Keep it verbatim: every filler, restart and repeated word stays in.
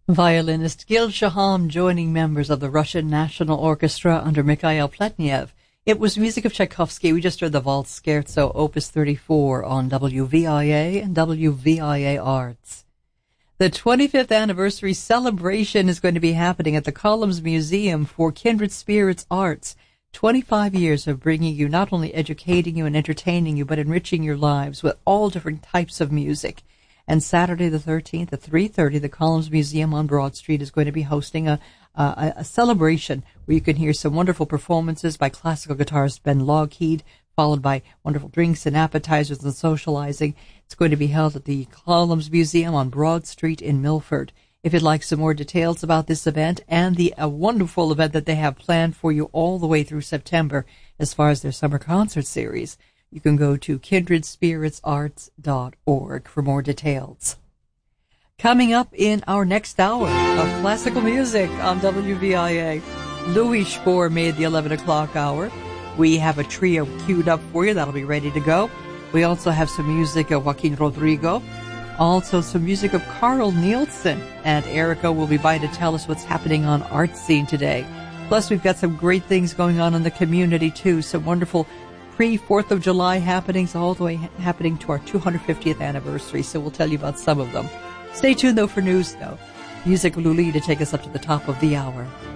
Violinist Gil Shaham joining members of the Russian National Orchestra under Mikhail Pletnev. It was music of Tchaikovsky. We just heard the Waltz Scherzo, Opus thirty-four, on W V I A and W V I A Arts. The twenty-fifth anniversary celebration is going to be happening at the Columns Museum for Kindred Spirits Arts. twenty-five years of bringing you, not only educating you and entertaining you, but enriching your lives with all different types of music. And Saturday the thirteenth at three thirty, the Columns Museum on Broad Street is going to be hosting a, a, a celebration where you can hear some wonderful performances by classical guitarist Ben Lougheed, followed by wonderful drinks and appetizers and socializing. It's going to be held at the Columns Museum on Broad Street in Milford. If you'd like some more details about this event and the a wonderful event that they have planned for you all the way through September as far as their summer concert series, you can go to kindred spirits arts dot org for more details. Coming up in our next hour of classical music on W V I A, Louis Spohr made the eleven o'clock hour. We have a trio queued up for you that'll be ready to go. We also have some music of Joaquin Rodrigo, also some music of Carl Nielsen, and Erica will be by to tell us what's happening on Art Scene today. Plus, we've got some great things going on in the community, too, some wonderful pre-fourth of July happenings all the way happening to our two hundred fiftieth anniversary, so we'll tell you about some of them. Stay tuned, though, for news, though. Music Luli to take us up to the top of the hour.